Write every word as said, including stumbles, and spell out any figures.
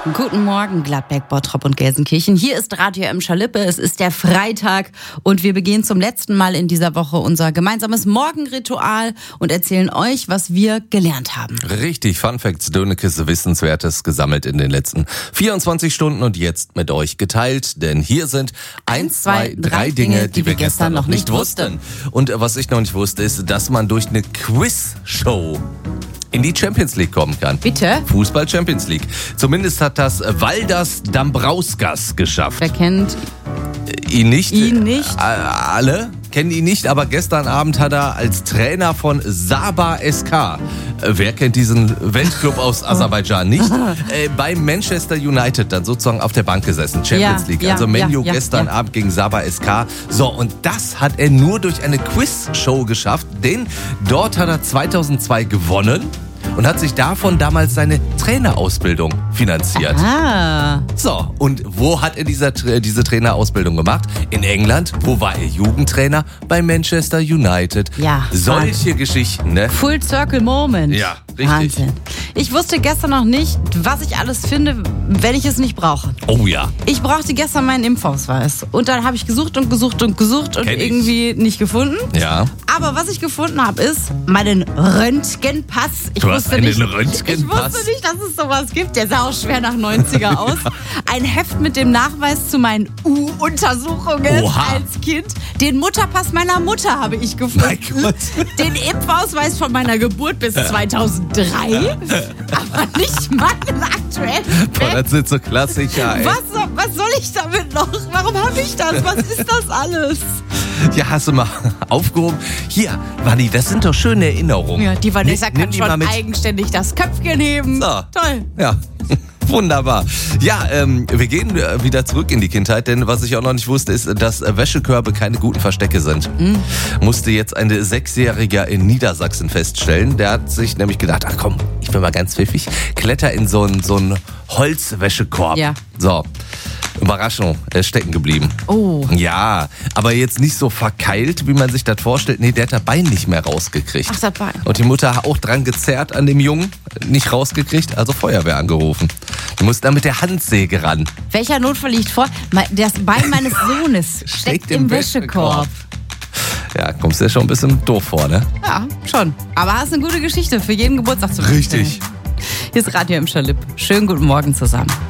Guten Morgen, Gladbeck, Bottrop und Gelsenkirchen. Hier ist Radio M. Schalippe. Es ist der Freitag und wir begehen zum letzten Mal in dieser Woche unser gemeinsames Morgenritual und erzählen euch, was wir gelernt haben. Richtig, Fun Facts, dünne Kiste Wissenswertes gesammelt in den letzten vierundzwanzig Stunden und jetzt mit euch geteilt. Denn hier sind eins, zwei, drei Dinge, die wir gestern noch nicht wussten. Und was ich noch nicht wusste, ist, dass man durch eine Quiz-Show in die Champions League kommen kann. Bitte? Fußball Champions League. Zumindest hat das Valdas Dambrauskas geschafft. Wer kennt ihn nicht? Ihn nicht. Alle kennen ihn nicht, aber gestern Abend hat er als Trainer von Sabah S K, wer kennt diesen Weltclub aus Aserbaidschan nicht, äh, bei Manchester United dann sozusagen auf der Bank gesessen. Champions Ja, League. ja, also Man U ja, ja, gestern ja. Abend gegen Sabah S K. So, und das hat er nur durch eine Quiz-Show geschafft, denn dort hat er zweitausendzwei gewonnen und hat sich davon damals seine Trainerausbildung finanziert. Ah. So, und wo hat er diese, diese Trainerausbildung gemacht? In England. Wo war er Jugendtrainer? Bei Manchester United. Ja, Solche Wahnsinn. Geschichten, ne? Full Circle Moment. Ja, richtig. Wahnsinn. Ich wusste gestern noch nicht, was ich alles finde, wenn ich es nicht brauche. Oh ja. Ich brauchte gestern meinen Impfausweis. Und dann habe ich gesucht und gesucht und gesucht und Kenn ich. irgendwie nicht gefunden. Ja. Aber was ich gefunden habe, ist meinen Röntgenpass. Ich Du hast wusste einen nicht, Röntgenpass? Ich wusste nicht, dass es sowas gibt. Der sah auch schwer nach neunziger aus. Ein Heft mit dem Nachweis zu meinen U-Untersuchungen Oha. als Kind. Den Mutterpass meiner Mutter habe ich gefunden. Mein Gott. Den Impfausweis von meiner Geburt bis zweitausenddrei. Aber nicht meinen aktuellen Boah, Wert. das sind so Klassiker, ey. Was, soll- was soll ich damit noch? Warum habe ich das? Was ist das alles? Ja, hast du mal aufgehoben? Hier, Wanni, das sind doch schöne Erinnerungen. Ja, die Vanessa Nimm- nimm kann die mal schon mit. eigenständig das Köpfchen heben. So. Toll. Ja. Wunderbar. Ja, ähm, wir gehen äh, wieder zurück in die Kindheit, denn was ich auch noch nicht wusste, ist, dass äh, Wäschekörbe keine guten Verstecke sind. Mhm. Musste jetzt eine Sechsjährige in Niedersachsen feststellen. Der hat sich nämlich gedacht, ach komm, ich bin mal ganz pfiffig, kletter in so einen so einen Holzwäschekorb. Ja. So. Überraschung, er ist stecken geblieben. Oh. Ja, aber jetzt nicht so verkeilt, wie man sich das vorstellt. Nee, der hat das Bein nicht mehr rausgekriegt. Ach, das Bein. Und die Mutter hat auch dran gezerrt an dem Jungen, nicht rausgekriegt, also Feuerwehr angerufen. Die musste dann mit der Handsäge ran. Welcher Notfall liegt vor? Me- Das Bein meines Sohnes steckt im Wäschekorb. Ja, kommst dir schon ein bisschen doof vor, ne? Ja, schon. Aber hast eine gute Geschichte für jeden Geburtstag zu Richtig. Hier ist Radio im Schalipp. Schönen guten Morgen zusammen.